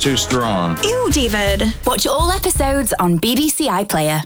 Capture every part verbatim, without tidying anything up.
too strong. Ew, David. Watch all episodes on B B C iPlayer.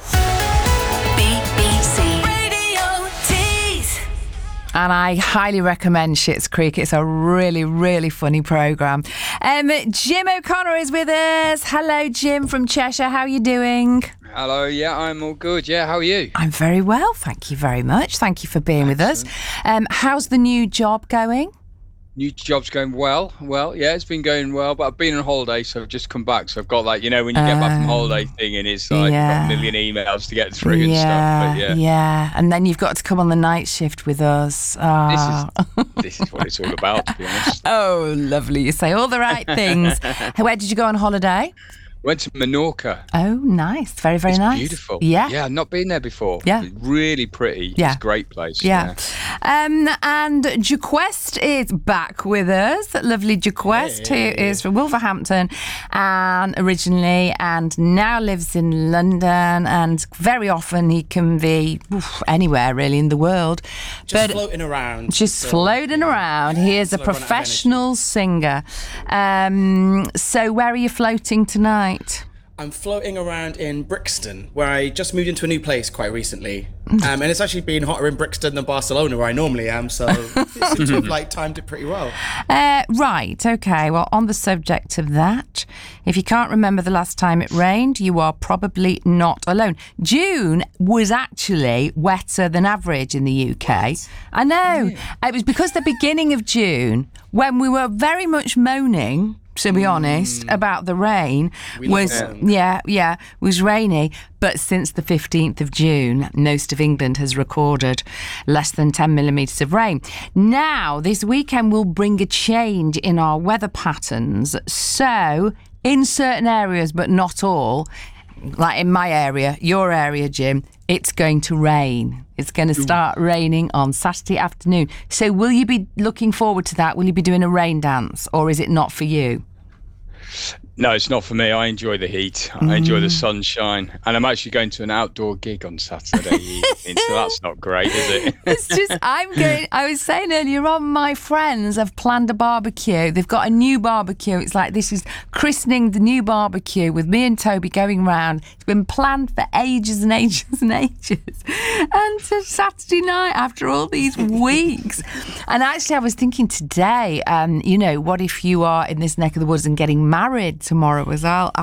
B B C Radio Tees. And I highly recommend Schitt's Creek. It's a really, really funny programme. Um, Jim O'Connor is with us. Hello, Jim from Cheshire. How are you doing? Hello, yeah, I'm all good. Yeah, how are you? I'm very well, thank you very much. Thank you for being Excellent. with us. Um, how's the new job going? New job's going well. Well, yeah, it's been going well, but I've been on holiday, so I've just come back. So I've got like, you know, when you get back from holiday thing and it's like yeah. you've got a million emails to get through yeah, and stuff. But yeah, yeah. And then you've got to come on the night shift with us. Oh. This is this is what it's all about, to be honest. Oh, lovely. You say all the right things. Where did you go on holiday? Went to Menorca. Oh, nice. Very, very it's nice. Beautiful. Yeah. Yeah, I've not been there before. Yeah. It's really pretty. Yeah. It's a great place. Yeah. yeah. Um, and Jaquest is back with us. Lovely Jaquest, hey. who is from Wolverhampton and originally and now lives in London. And very often he can be oof, anywhere really in the world. Just but floating around. Just so, floating yeah. around. He is a professional singer. Um, so where are you floating tonight? I'm floating around in Brixton, where I just moved into a new place quite recently. Um, and it's actually been hotter in Brixton than Barcelona, where I normally am, so it seems to have like, timed it pretty well. Uh, right, okay. Well, on the subject of that, if you can't remember the last time it rained, you are probably not alone. June was actually wetter than average in the U K. What? I know. Yeah. It was because the beginning of June, when we were very much moaning, to be honest, mm. about the rain, we was yeah, yeah, was rainy. But since the fifteenth of June, most of England has recorded less than ten millimetres of rain. Now, this weekend will bring a change in our weather patterns. So, in certain areas, but not all, like in my area, your area, Jim, it's going to rain. It's going to start raining on Saturday afternoon. So will you be looking forward to that? Will you be doing a rain dance, or is it not for you? No, it's not for me. I enjoy the heat. I enjoy the sunshine. And I'm actually going to an outdoor gig on Saturday evening, so that's not great, is it? It's just, I'm going, I was saying earlier on, my friends have planned a barbecue. They've got a new barbecue. It's like, this is christening the new barbecue with me and Toby going round. It's been planned for ages and ages and ages. And to Saturday night, after all these weeks. And actually, I was thinking today, um, you know, what if you are in this neck of the woods and getting married tomorrow as well?